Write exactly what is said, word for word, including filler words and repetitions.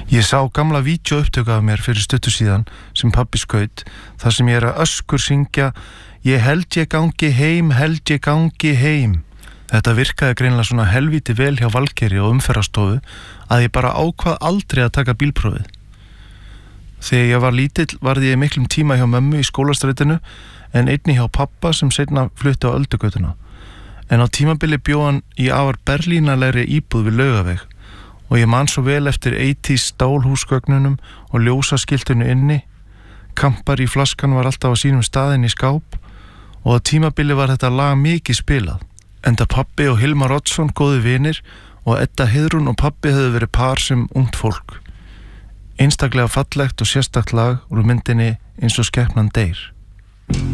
Ég sá gamla vídeóupptöku af mér fyrir stuttu síðan sem pabbi skaut, þar sem ég er að öskur syngja Ég held ég gangi heim, held ég gangi heim. Þetta virkaði greinilega svona helvíti vel hjá Valgeiri og umferðarstofu að ég bara ákvað aldrei að taka bílprófið. Þegar ég var lítill varði ég miklum tíma hjá mömmu í skólastrætinu en einni hjá pappa sem seinna flutti á Öldugötuna. En á tímabili bjó hann í afar berlínalegri íbúð við Laugaveg og ég man svo vel eftir átjánda stálhúsgögnunum og ljósaskiltinu inni. Kampar í flaskan var alltaf á sínum staðinn í skáp og á tímabili var þetta lag mikið spilað. Enda pabbi og Hilmar Oddsson góði vinir og Edda Heiðrún og pabbi höfðu verið par sem ungt fólk. Einstaklega fallegt og sérstakt lag úr myndinni Eins og skepnan deyr.